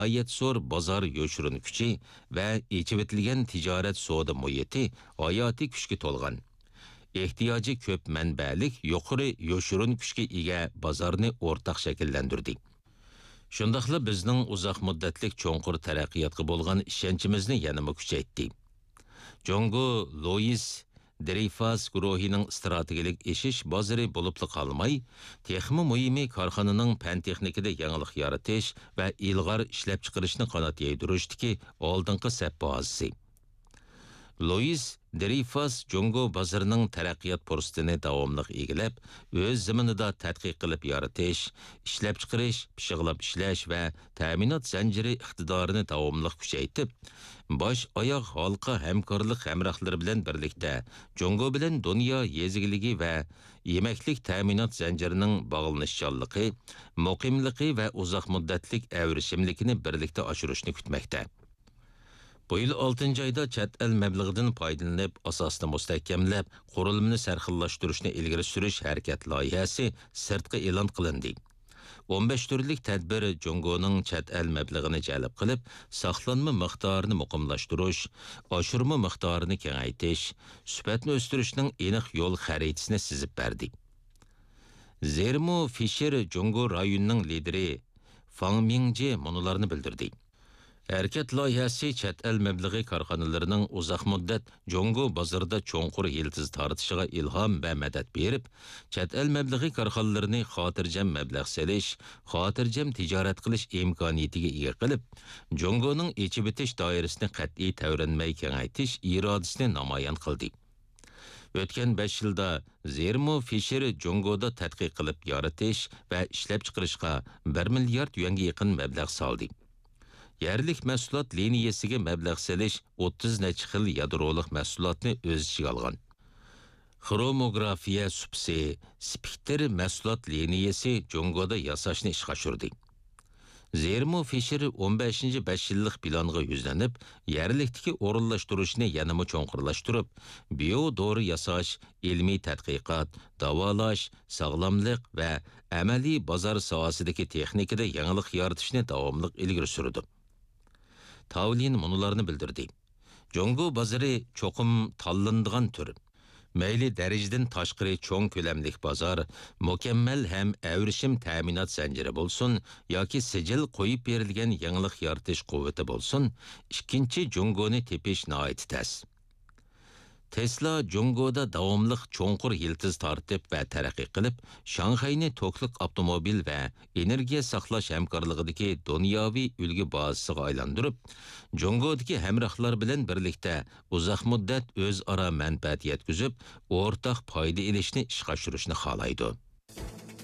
g'oyat zo'r bozor yo'shirin kuchi va echivitilgan tijorat savdo muhiti hayotiy kuchga to'lgan. Ehtiyoji ko'p manbalik, yuqori yo'shirin kuchga ega bozorni o'rtaq shakllantirdi. Shundaqla bizning uzoq muddatlik cho'nqur taraqqiyotga bo'lgan ishonchimizni yanada kuchaytdi. Jongo Louis Dreyfus guruhining strategik eshish bozori bo'libli qolmay, texmi muhimi korxonaning fan texnikada yangilik yaratish va ilg'or ishlab chiqarishni qanot yaydirishdagi oldingi saf bozisi. Louis Dreyfus Jongo bozorining taraqqiyot fursatini davomli egilab, o'z zaminida tadqiq qilib yaratish, ishlab chiqarish, pishiqlab ishlash va ta'minot zanjiri iqtidorini davomli kuchaytib, bosh oyoq halqa hamkorlik hamrohlari bilan birlikda Jongo bilan dunyo yezigiligi va yemaklik ta'minot zanjirining bog'lanishchanligi, muqimligi va uzoq muddatlik avrishimlikini birlikda oshirishni kutmoqda. Bu yil 6 oyda chet el mablag'idan foydalanib, asosni mustahkamlab, qurilmani sarxillashtirishni ilgari surish harakat loyihasi sirtqi e'lon qilindi. 15 turlik tadbir Jongoning chet el mablag'ini jalb qilib, saqlanma miqdorini muqimlashtirish, oshirma miqdorini kengaytirish, sifatni o'stirishning aniq yo'l xaritasini sizib berdi. Zermo Fisher Jongo rayonining lideri Fang Mingji munolarni bildirdi. Hərəkət layihəsi chet el məbləği karxanalarının uzaq müddət Jongo bozorida cho'nqur yiltiz tartışığa ilham və mədət berib, chet el məbləği karxanalarını xotirjam məbləğ selish, xotirjam tijorat qilish imkoniyatiga ega qilib, Jongoning echib bitish doirasini qat'iy tavranmay kengaytish irodasini namoyon qildi. O'tgan 5 yilda Zermo Fisher Jongoda tadqiq qilib yaratish va ishlab chiqarishga 1 milliard yuanga yaqin mablag' soldi. Yerlik mahsulot liniyasiga mablag' selish 30 necha xil yadroliq mahsulotni o'z ichiga olgan. Xromografiya supsi, Spectre mahsulot liniyasi Jongoda yasashni ishga oshirdi. Zermo Fisher 15-5 yillik planga yuzlanib, yerlikdagi o'rinlashtirishni yanada cho'nqurlashtirib, biodori yasash, ilmiy tadqiqot, davolash, sog'lomlik va amaliy bozor sohasidagi texnikada yangilik yaratishni davomli ilgari surdi. Tavlin munolarni bildirdi. Jongo bozori cho'qim tanlanadigan tur. Mayli darajadan tashqari cho'ng ko'lamlik bozor, mukammal ham avrishim ta'minot zanjiri bo'lsin yoki sijil qo'yib berilgan yangilik yaratish quvvati bo'lsin, ikkinchi Jongoni tepish nihoyat tas. Tesla Jongoda davomliq cho'nqur yiltiz tartib va taraqqiy qilib, Shanxayni tokliq avtomobil va energiya saqlash hamkorligidagi dunyoviy ulgu bazasiga aylantirib, Jongodagi hamrohlar bilan birlikda uzoq muddat o'zaro manfaat yetkazib, o'rtaq foyda olishni ishga oshirishni xohlaydi.